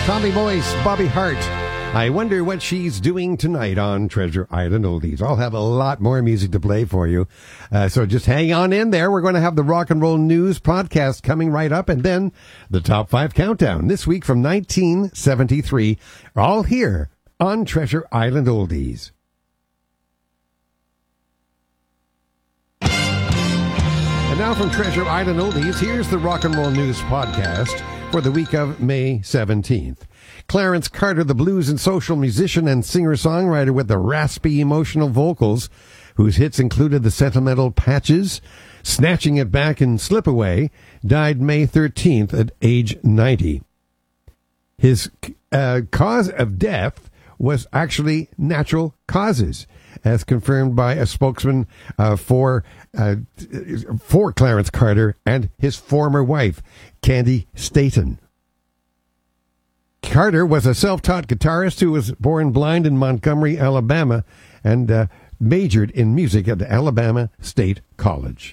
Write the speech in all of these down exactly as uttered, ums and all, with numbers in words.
Tommy Boyce, Bobby Hart. I wonder what she's doing tonight on Treasure Island Oldies. I'll have a lot more music to play for you. Uh, so just hang on in there. We're going to have the Rock and Roll News podcast coming right up, and then the Top five Countdown this week from nineteen seventy-three. All here on Treasure Island Oldies. And now from Treasure Island Oldies, here's the Rock and Roll News podcast for the week of May seventeenth. Clarence Carter, the blues and social musician and singer-songwriter with the raspy, emotional vocals, whose hits included the sentimental Patches, Snatching It Back, and Slip Away, died May thirteenth at age ninety. His uh, cause of death was actually natural causes, as confirmed by a spokesman uh, for uh, for Clarence Carter and his former wife, Candy Staton. Carter was a self-taught guitarist who was born blind in Montgomery, Alabama, and uh, majored in music at Alabama State College.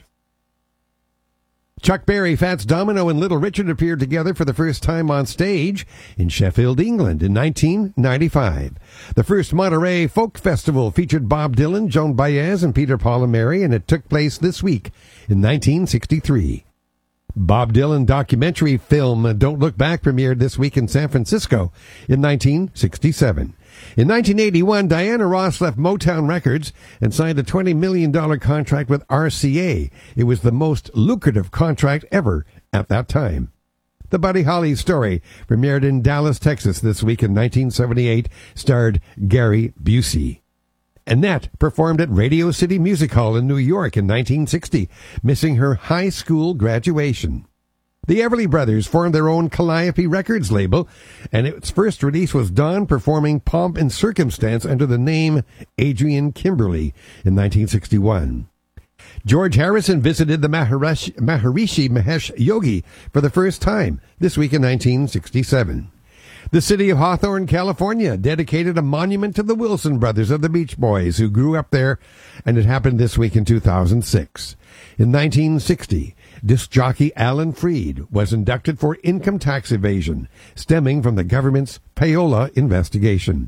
Chuck Berry, Fats Domino, and Little Richard appeared together for the first time on stage in Sheffield, England in nineteen ninety-five. The first Monterey Folk Festival featured Bob Dylan, Joan Baez, and Peter, Paul, and Mary, and it took place this week in nineteen sixty-three. Bob Dylan documentary film Don't Look Back premiered this week in San Francisco in nineteen sixty-seven. In nineteen eighty-one, Diana Ross left Motown Records and signed a twenty million dollars contract with R C A. It was the most lucrative contract ever at that time. The Buddy Holly Story premiered in Dallas, Texas this week in nineteen seventy-eight, starred Gary Busey. Annette performed at Radio City Music Hall in New York in nineteen sixty, missing her high school graduation. The Everly Brothers formed their own Calliope Records label, and its first release was Dawn performing Pomp and Circumstance under the name Adrian Kimberly in nineteen sixty-one. George Harrison visited the Maharishi, Maharishi Mahesh Yogi for the first time this week in nineteen sixty-seven. The city of Hawthorne, California, dedicated a monument to the Wilson brothers of the Beach Boys, who grew up there, and it happened this week in two thousand six. In nineteen sixty, disc jockey Alan Freed was inducted for income tax evasion, stemming from the government's Payola investigation.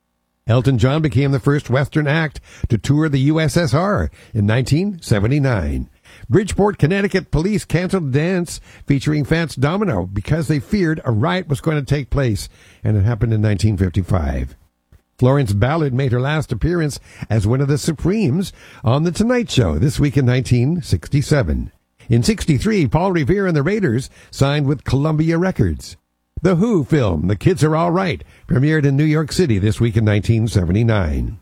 Elton John became the first Western act to tour the U S S R in nineteen seventy-nine. Bridgeport, Connecticut police canceled a dance featuring Fats Domino because they feared a riot was going to take place, and it happened in nineteen fifty-five. Florence Ballard made her last appearance as one of the Supremes on The Tonight Show this week in nineteen sixty-seven. In sixty-three, Paul Revere and the Raiders signed with Columbia Records. The Who film, The Kids Are All Right, premiered in New York City this week in nineteen seventy-nine.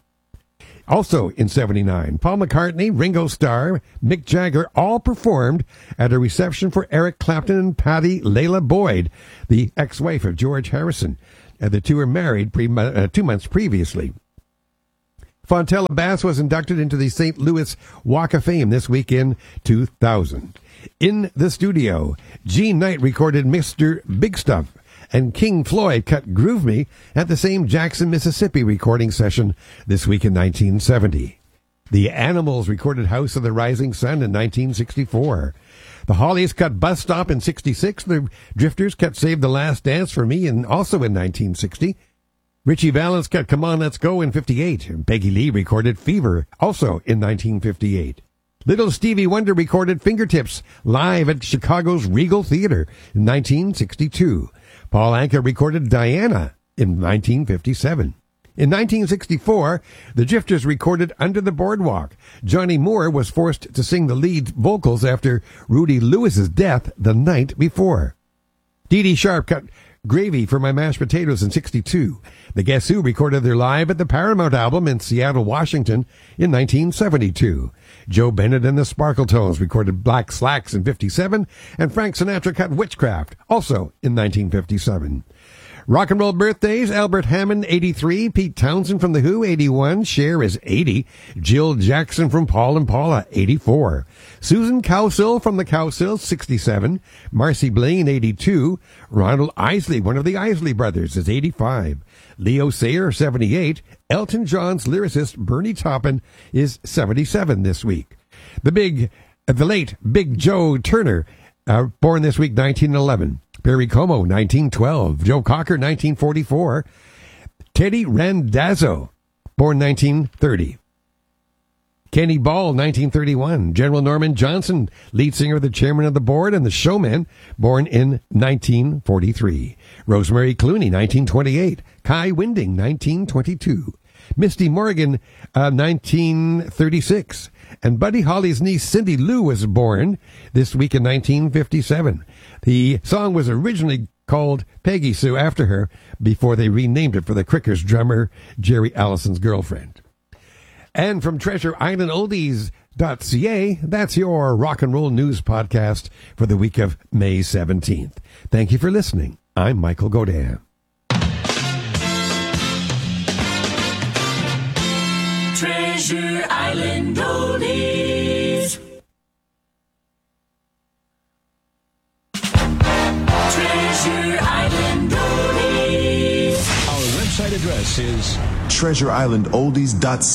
Also in seventy-nine, Paul McCartney, Ringo Starr, Mick Jagger all performed at a reception for Eric Clapton and Patti Layla Boyd, the ex-wife of George Harrison. And the two were married pre- uh, two months previously. Fontella Bass was inducted into the Saint Louis Walk of Fame this week in two thousand. In the studio, Gene Knight recorded Mister Big Stuff, and King Floyd cut Groove Me at the same Jackson, Mississippi recording session this week in nineteen seventy. The Animals recorded House of the Rising Sun in nineteen sixty-four. The Hollies cut Bus Stop in sixty-six. The Drifters cut Save the Last Dance for Me in, also in nineteen sixty. Richie Valens cut Come On Let's Go in fifty-eight. And Peggy Lee recorded Fever, also in nineteen fifty-eight. Little Stevie Wonder recorded Fingertips live at Chicago's Regal Theater in nineteen sixty-two. Paul Anka recorded Diana in nineteen fifty-seven. In nineteen sixty-four, the Drifters recorded Under the Boardwalk. Johnny Moore was forced to sing the lead vocals after Rudy Lewis's death the night before. Dee Dee Sharp cut Gravy for My Mashed Potatoes in sixty-two. The Guess Who recorded their Live at the Paramount album in Seattle, Washington in nineteen seventy-two. Joe Bennett and the Sparkletones recorded Black Slacks in fifty-seven, and Frank Sinatra cut Witchcraft, also in nineteen fifty-seven. Rock and roll birthdays: Albert Hammond, eighty-three, Pete Townsend from The Who, eighty-one, Cher is eighty, Jill Jackson from Paul and Paula, eighty-four, Susan Cowsill from the Cowsills, sixty-seven, Marcy Blaine, eighty-two, Ronald Isley, one of the Isley brothers, is eighty-five, Leo Sayer, seventy-eight, Elton John's lyricist Bernie Taupin is seventy-seven this week. The big, the late Big Joe Turner, Uh, born this week, nineteen eleven. Perry Como, nineteen twelve. Joe Cocker, nineteen forty-four. Teddy Randazzo, born nineteen thirty. Kenny Ball, nineteen thirty-one. General Norman Johnson, lead singer, the chairman of the board, and the showman, born in nineteen forty-three. Rosemary Clooney, nineteen twenty-eight. Kai Winding, nineteen twenty-two. Misty Morgan, uh, nineteen thirty-six. And Buddy Holly's niece, Cindy Lou, was born this week in nineteen fifty-seven. The song was originally called Peggy Sue after her before they renamed it for the Crickers drummer, Jerry Allison's girlfriend. And from Treasure Island Oldies dot c a, that's your rock and roll news podcast for the week of May seventeenth. Thank you for listening. I'm Michael Godin. Treasure Island Oldies. Treasure Island Oldies. Our website address is treasure island oldies dot c a.